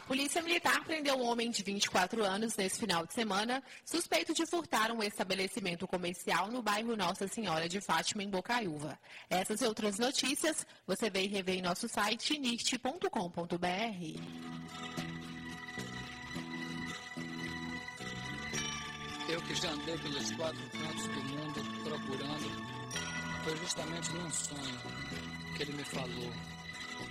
Polícia Militar prendeu um homem de 24 anos nesse final de semana, suspeito de furtar um estabelecimento comercial no bairro Nossa Senhora de Fátima, em Bocaiúva. Essas e outras notícias você vê e revê em nosso site nist.com.br. Eu que já andei pelos 4 cantos do mundo procurando, foi justamente num sonho que ele me falou.